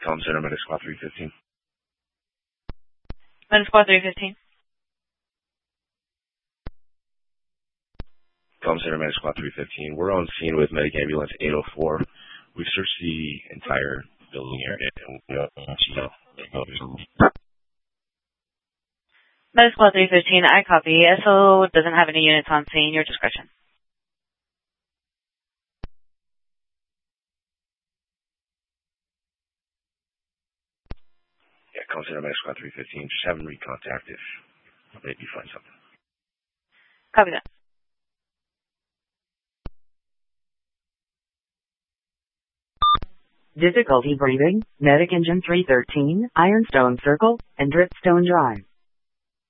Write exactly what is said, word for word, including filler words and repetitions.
Calm Center, Medic Squad three fifteen. Medic Squad three fifteen. Calm Center, Medic Squad three fifteen. We're on scene with Medic Ambulance eight oh four. We've searched the entire building area and we know. Medic Squad three fifteen, I copy. S O doesn't have any units on scene. Your discretion. Yeah, Calm Center, Medic Squad three fifteen. Just have them recontact if maybe you find something. Copy that. Difficulty breathing, Medic Engine three thirteen, Ironstone Circle, and Dripstone Drive.